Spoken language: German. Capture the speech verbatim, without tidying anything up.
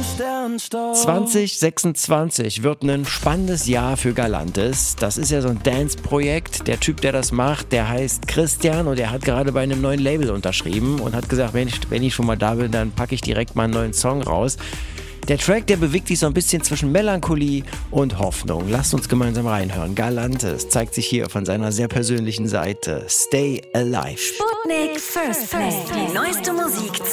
zwanzig sechsundzwanzig wird ein spannendes Jahr für Galantis. Das ist ja so ein Dance-Projekt. Der Typ, der das macht, der heißt Christian und er hat gerade bei einem neuen Label unterschrieben und hat gesagt, wenn ich, wenn ich schon mal da bin, dann packe ich direkt mal einen neuen Song raus. Der Track, der bewegt sich so ein bisschen zwischen Melancholie und Hoffnung. Lasst uns gemeinsam reinhören. Galantis zeigt sich hier von seiner sehr persönlichen Seite. Stay alive. Sputnik First Play. Die neueste Musik